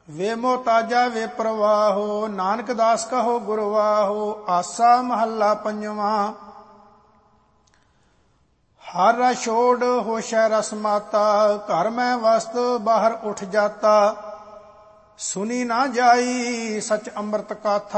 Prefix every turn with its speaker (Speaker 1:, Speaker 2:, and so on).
Speaker 1: ਵੇ ਮੋਤਾਜਾ ਵੇ ਪ੍ਰਵਾਹੋ, ਨਾਨਕ ਦਾਸ ਕਹੋ ਗੁਰਵਾਹੋ। ਆਸਾ ਮਹੱਲਾ ਪੰਜਵਾਂ। ਹਰ ਰਸ ਛੋੜ ਹੋਸ਼ੈ ਰਸ ਮਾਤਾ, ਘਰ ਮੈਂ ਵਸਤ ਬਾਹਰ ਉਠ ਜਾਤਾ। ਸੁਣੀ ਨਾ ਜਾਈ ਸਚ ਅੰਮ੍ਰਿਤ ਕਾਥਾ,